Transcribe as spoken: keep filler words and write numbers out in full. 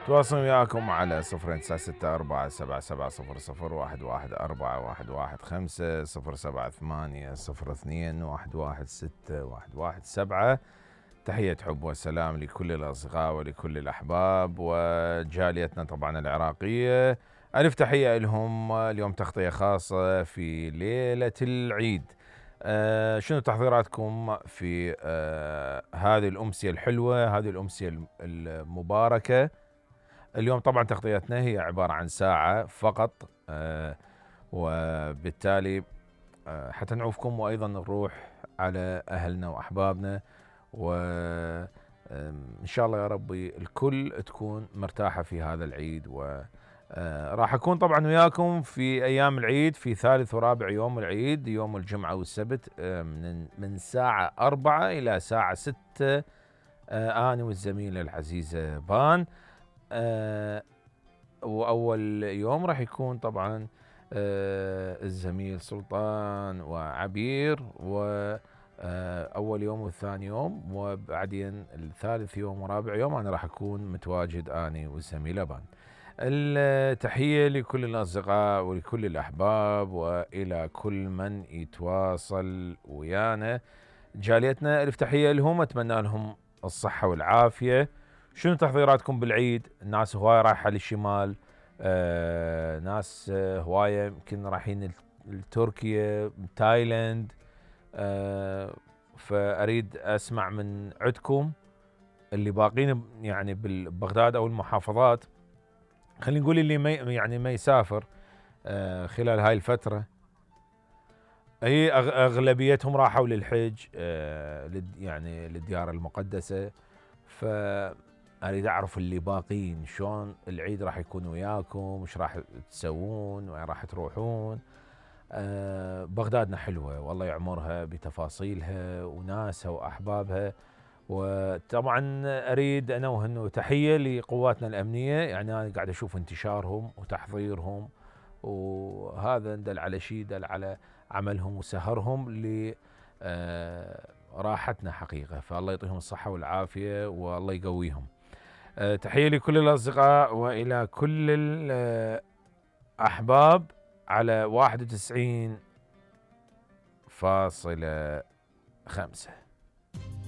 تواصل وياكم على صفر تسعة ستة أربعة سبعة سبعة صفر صفر واحد واحد أربعة واحد واحد خمسة صفر سبعة ثمانية صفر اثنين واحد واحد ستة واحد واحد سبعة. تحية حب وسلام لكل الأصدقاء ولكل الأحباب وجاليتنا طبعا العراقية. ألف تحية لهم. اليوم تغطية خاصة في ليلة العيد. آه شنو تحضيراتكم في آه هذه الأمسية الحلوة، هذه الأمسية المباركة؟ اليوم طبعا تغطيتنا هي عبارة عن ساعة فقط، آه وبالتالي آه حتى نعوفكم وأيضا نروح على أهلنا وأحبابنا، وإن شاء الله يا ربي الكل تكون مرتاحة في هذا العيد. و آه راح أكون طبعا وياكم في أيام العيد، في ثالث ورابع يوم العيد، يوم الجمعة والسبت، آه من من ساعة أربعة إلى ساعة ستة، آه أنا والزميلة العزيزة بان. آه وأول يوم راح يكون طبعا آه الزميل سلطان وعبير، وأول يوم والثاني يوم، وبعدين الثالث يوم ورابع يوم أنا راح أكون متواجد أنا والزميلة بان. التحية لكل الأصدقاء ولكل الأحباب وإلى كل من يتواصل ويانا. جاليتنا ألف تحية لهم، أتمنى لهم الصحة والعافية. شنو تحضيراتكم بالعيد؟ الناس هواية رايحة للشمال، آه ناس آه هواية يمكن رايحين لتركيا، تايلاند، آه فأريد أسمع من عندكم اللي باقين يعني ببغداد أو المحافظات. خلينا نقول اللي ما يعني ما يسافر آه خلال هاي الفترة، هي أغلبيتهم راحوا للحج، آه يعني للديار المقدسة. فأريد أعرف اللي باقين شلون العيد راح يكون وياكم، وش راح تسوون، وين راح تروحون. آه بغدادنا حلوة والله يعمرها بتفاصيلها وناسها وأحبابها. وطبعا أريد أنوه أنه تحية لقواتنا الأمنية، يعني أنا قاعد أشوف انتشارهم وتحضيرهم، وهذا دل على شيء، دل على عملهم وسهرهم ل راحتنا حقيقة. فالله يعطيهم الصحة والعافية والله يقويهم. أه تحية لكل الأصدقاء وإلى كل الأحباب على واحد وتسعين فاصلة خمسة.